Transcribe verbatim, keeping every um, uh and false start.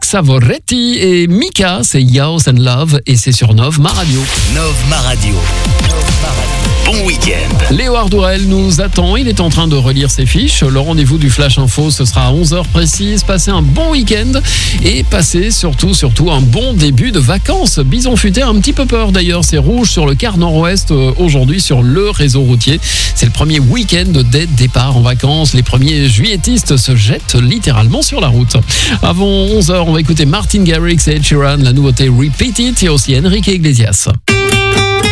Savoretti et Mika, c'est Yours and Love et c'est sur Nov Ma Radio. Nov Ma Radio. Nov Ma Radio. Bon week-end. Léo Ardourel nous attend, il est en train de relire ses fiches. Le rendez-vous du Flash Info, ce sera à onze heures précise. Passez un bon week-end et passez surtout, surtout un bon début de vacances. Bison Futé a un petit peu peur d'ailleurs, c'est rouge sur le quart nord-ouest euh, aujourd'hui sur le réseau routier. C'est le premier week-end dès départ en vacances. Les premiers juilletistes se jettent littéralement sur la route. Avant onze heures, on va écouter Martin Garrix et Ed Sheeran, la nouveauté Repeat It et aussi Enrique Iglesias.